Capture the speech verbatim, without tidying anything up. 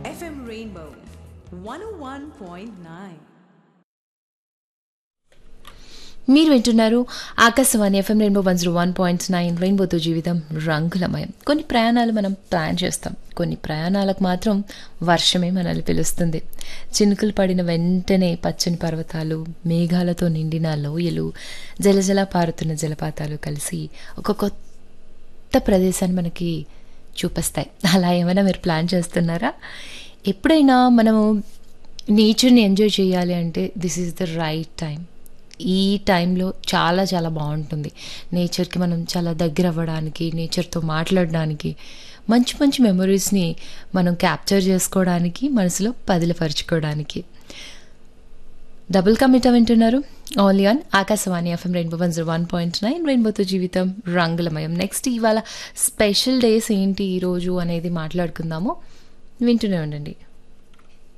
F M Rainbow one oh one point nine. మీరు వింటున్నారు Akashvani FM rainbow one zero one point nine రెయిన్బోతో జీవితం రంగులమయం. కొన్ని ప్రయాణాలు మనం ప్లాన్ చేస్తాం, కొన్ని ప్రయాణాలకు మాత్రం వర్షమే మనల్ని పిలుస్తుంది. చినుకులు పడిన వెంటనే పచ్చని పర్వతాలు, మేఘాలతో నిండిన లోయలు, జలజల పారుతున్న జలపాతాలు కలిసి ఒక కొత్త ప్రదేశాన్ని మనకి చూపిస్తాయి. అలా ఏమైనా మీరు ప్లాన్ చేస్తున్నారా? ఎప్పుడైనా మనము నేచర్ని ఎంజాయ్ చేయాలి అంటే this is the right time. ఈ టైంలో చాలా చాలా బాగుంటుంది. నేచర్కి మనం చాలా దగ్గర అవ్వడానికి, నేచర్తో మాట్లాడడానికి, మంచి మంచి మెమొరీస్ని మనం క్యాప్చర్ చేసుకోవడానికి, మనసులో పదిలపరుచుకోవడానికి. డబుల్ కమిట వింటున్నారు only on Akashvani FM rainbow one zero one point nine రెయిన్బోతో జీవితం రంగులమయం. నెక్స్ట్ ఇవాళ స్పెషల్ డేస్ ఏంటి ఈరోజు అనేది మాట్లాడుకుందాము. వింటూనే ఉండండి.